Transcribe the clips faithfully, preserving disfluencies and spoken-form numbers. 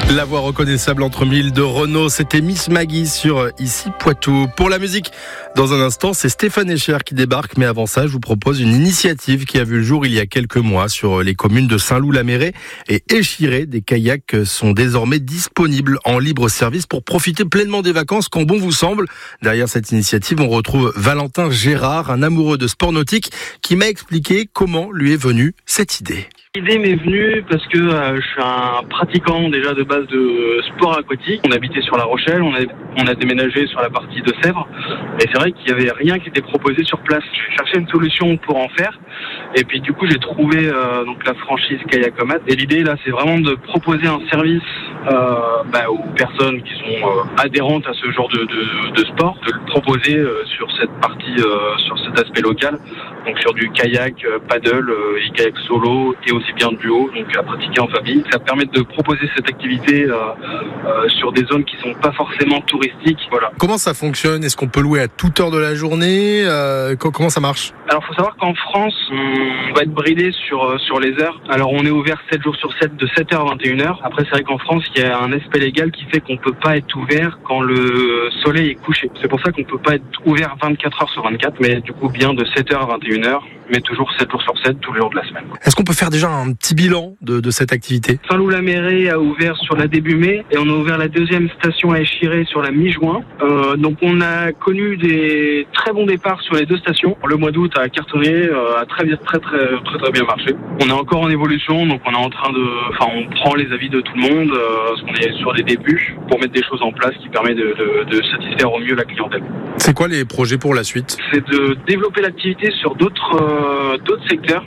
La voix reconnaissable entre mille de Renault, c'était Miss Maggie sur Ici Poitou. Pour la musique, dans un instant, c'est Stéphane Escher qui débarque. Mais avant ça, je vous propose une initiative qui a vu le jour il y a quelques mois sur les communes de Saint-Loup-la-Mérée et Échiré. Des kayaks sont désormais disponibles en libre service pour profiter pleinement des vacances quand bon vous semble. Derrière cette initiative, on retrouve Valentin Gérard, un amoureux de sport nautique, qui m'a expliqué comment lui est venue cette idée. L'idée m'est venue parce que euh, je suis un pratiquant déjà de base de sport aquatique. On habitait sur La Rochelle, on a, on a déménagé sur la partie de Sèvres. Et c'est vrai qu'il n'y avait rien qui était proposé sur place. Je cherchais une solution pour en faire. Et puis du coup, j'ai trouvé euh, donc la franchise Kayakomat. Et l'idée là, c'est vraiment de proposer un service euh, bah, aux personnes qui sont euh, adhérentes à ce genre de, de, de sport, de le proposer euh, sur cette partie, euh, sur cet aspect local. Donc sur du kayak, euh, paddle euh, et kayak solo et aussi bien duo, donc à pratiquer en famille. Ça permet de proposer cette activité euh, euh, sur des zones qui sont pas forcément touristiques. Voilà. Comment ça fonctionne ? Est-ce qu'on peut louer à toute heure de la journée ? euh, Comment ça marche ? Alors, faut savoir qu'en France, on va être bridé sur sur les heures. Alors, on est ouvert sept jours sur sept, de sept heures à vingt et une heures. Après, c'est vrai qu'en France, il y a un aspect légal qui fait qu'on peut pas être ouvert quand le soleil est couché. C'est pour ça qu'on peut pas être ouvert vingt-quatre heures sur vingt-quatre, mais du coup, bien de sept heures à vingt et une heures, mais toujours sept jours sur sept, tous les jours de la semaine. Est-ce qu'on peut faire déjà un petit bilan de, de cette activité ? Saint-Loup-la-Mérée a ouvert sur la début mai et on a ouvert la deuxième station à Échiré sur la mi-juin. Euh, donc, on a connu des très bons départs sur les deux stations. Le mois d'août a cartonné, euh, a très bien, très, très, très, très bien marché. On est encore en évolution, donc on est en train de, enfin, on prend les avis de tout le monde, euh, parce qu'on est sur des débuts pour mettre des choses en place qui permettent de, de, de satisfaire au mieux la clientèle. C'est quoi les projets pour la suite ? C'est de développer l'activité sur d'autres, euh, d'autres secteurs,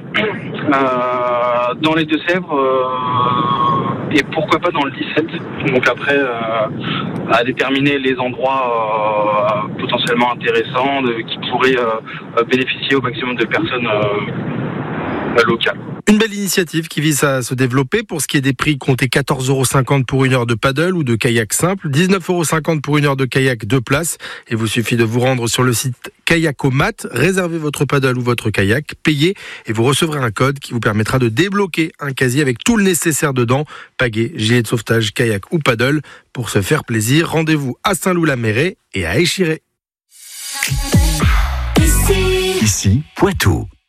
euh, dans les Deux-Sèvres, euh, et pourquoi pas dans le dix-sept. Donc après, euh, à déterminer les endroits euh, potentiellement intéressants de, qui pourraient euh, bénéficier au maximum de personnes euh, locales. Une belle initiative qui vise à se développer. Pour ce qui est des prix, comptez quatorze euros cinquante pour une heure de paddle ou de kayak simple, dix-neuf euros cinquante pour une heure de kayak deux places. Et vous suffit de vous rendre sur le site Kayakomat, réservez votre paddle ou votre kayak, payez et vous recevrez un code qui vous permettra de débloquer un casier avec tout le nécessaire dedans, pagaie, gilet de sauvetage, kayak ou paddle. Pour se faire plaisir, rendez-vous à Saint-Loup-la-Mérée et à Échiré. Ici, Ici Poitou.